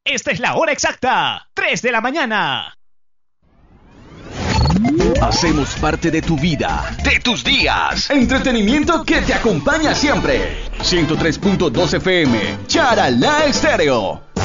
Esta es la hora exacta, 3 de la mañana. Hacemos parte de tu vida, de tus días. Entretenimiento que te acompaña siempre. 103.2 FM, Charalá Estéreo.